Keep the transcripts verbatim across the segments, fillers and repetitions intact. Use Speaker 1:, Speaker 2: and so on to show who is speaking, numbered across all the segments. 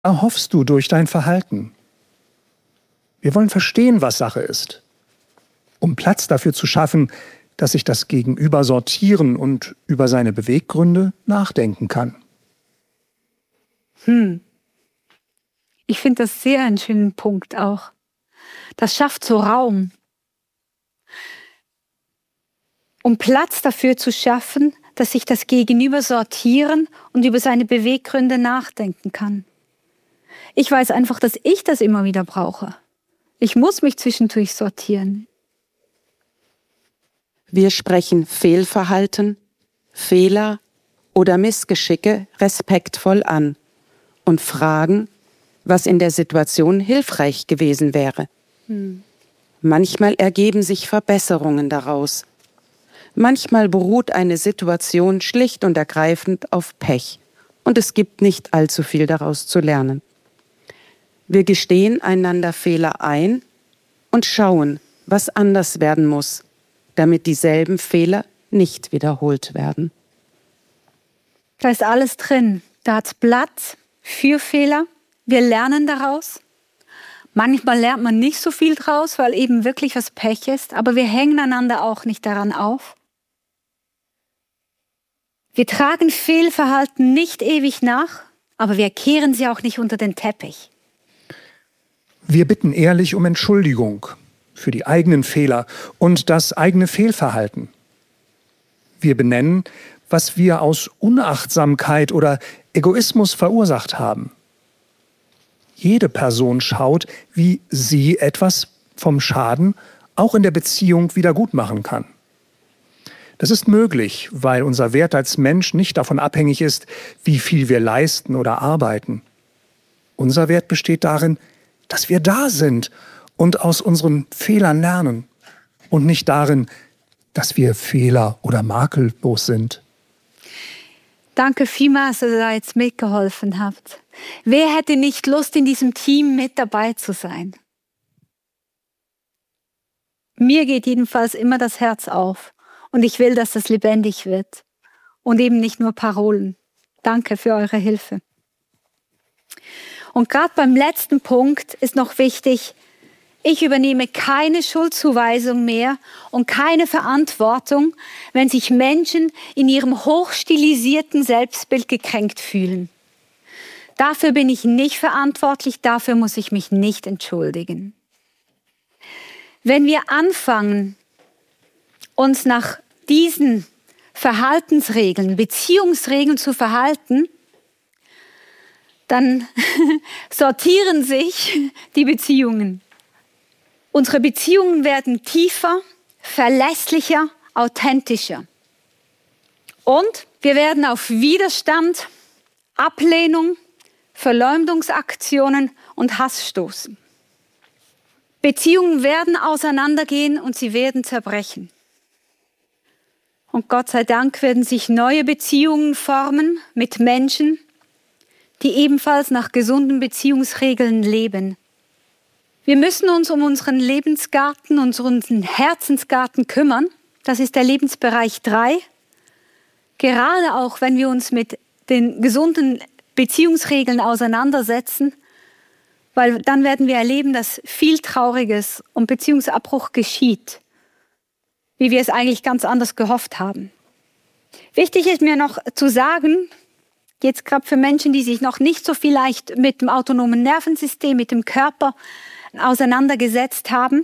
Speaker 1: erhoffst du durch dein Verhalten? Wir wollen verstehen, was Sache ist, um Platz dafür zu schaffen, dass sich das Gegenüber sortieren und über seine Beweggründe nachdenken kann.
Speaker 2: Hm. Ich finde das sehr einen schönen Punkt auch. Das schafft so Raum, um Platz dafür zu schaffen, dass sich das Gegenüber sortieren und über seine Beweggründe nachdenken kann. Ich weiß einfach, dass ich das immer wieder brauche. Ich muss mich zwischendurch sortieren.
Speaker 3: Wir sprechen Fehlverhalten, Fehler oder Missgeschicke respektvoll an und fragen, was in der Situation hilfreich gewesen wäre. Hm. Manchmal ergeben sich Verbesserungen daraus. Manchmal beruht eine Situation schlicht und ergreifend auf Pech und es gibt nicht allzu viel daraus zu lernen. Wir gestehen einander Fehler ein und schauen, was anders werden muss, damit dieselben Fehler nicht wiederholt werden.
Speaker 2: Da ist alles drin. Da hat es Platz für Fehler. Wir lernen daraus. Manchmal lernt man nicht so viel draus, weil eben wirklich was Pech ist, aber wir hängen einander auch nicht daran auf. Wir tragen Fehlverhalten nicht ewig nach, aber wir kehren sie auch nicht unter den Teppich.
Speaker 1: Wir bitten ehrlich um Entschuldigung für die eigenen Fehler und das eigene Fehlverhalten. Wir benennen, was wir aus Unachtsamkeit oder Egoismus verursacht haben. Jede Person schaut, wie sie etwas vom Schaden auch in der Beziehung wieder gut machen kann. Das ist möglich, weil unser Wert als Mensch nicht davon abhängig ist, wie viel wir leisten oder arbeiten. Unser Wert besteht darin, dass wir da sind und aus unseren Fehlern lernen und nicht darin, dass wir fehler- oder makellos sind.
Speaker 2: Danke vielmals, dass ihr da jetzt mitgeholfen habt. Wer hätte nicht Lust, in diesem Team mit dabei zu sein? Mir geht jedenfalls immer das Herz auf und ich will, dass das lebendig wird und eben nicht nur Parolen. Danke für eure Hilfe. Und gerade beim letzten Punkt ist noch wichtig, ich übernehme keine Schuldzuweisung mehr und keine Verantwortung, wenn sich Menschen in ihrem hochstilisierten Selbstbild gekränkt fühlen. Dafür bin ich nicht verantwortlich, dafür muss ich mich nicht entschuldigen. Wenn wir anfangen, uns nach diesen Verhaltensregeln, Beziehungsregeln zu verhalten, dann sortieren sich die Beziehungen. Unsere Beziehungen werden tiefer, verlässlicher, authentischer. Und wir werden auf Widerstand, Ablehnung, Verleumdungsaktionen und Hass stoßen. Beziehungen werden auseinandergehen und sie werden zerbrechen. Und Gott sei Dank werden sich neue Beziehungen formen mit Menschen, die ebenfalls nach gesunden Beziehungsregeln leben. Wir müssen uns um unseren Lebensgarten, unseren Herzensgarten kümmern. Das ist der Lebensbereich drei. Gerade auch, wenn wir uns mit den gesunden Beziehungsregeln auseinandersetzen, weil dann werden wir erleben, dass viel Trauriges und Beziehungsabbruch geschieht, wie wir es eigentlich ganz anders gehofft haben. Wichtig ist mir noch zu sagen, jetzt gerade für Menschen, die sich noch nicht so vielleicht mit dem autonomen Nervensystem, mit dem Körper auseinandergesetzt haben.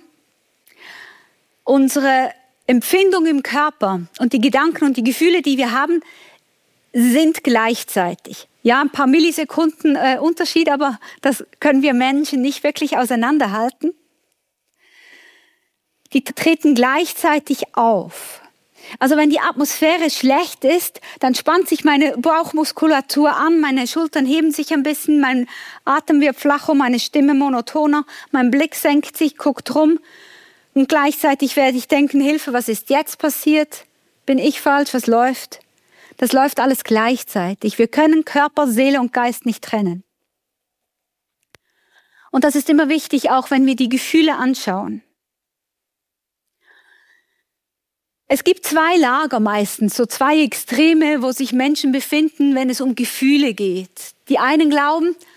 Speaker 2: Unsere Empfindung im Körper und die Gedanken und die Gefühle, die wir haben, sind gleichzeitig. Ja, ein paar Millisekunden äh, Unterschied, aber das können wir Menschen nicht wirklich auseinanderhalten. Die treten gleichzeitig auf. Also wenn die Atmosphäre schlecht ist, dann spannt sich meine Bauchmuskulatur an, meine Schultern heben sich ein bisschen, mein Atem wird flacher, meine Stimme monotoner, mein Blick senkt sich, guckt rum und gleichzeitig werde ich denken, Hilfe, was ist jetzt passiert? Bin ich falsch? Was läuft? Das läuft alles gleichzeitig. Wir können Körper, Seele und Geist nicht trennen. Und das ist immer wichtig, auch wenn wir die Gefühle anschauen. Es gibt zwei Lager meistens, so zwei Extreme, wo sich Menschen befinden, wenn es um Gefühle geht. Die einen glauben,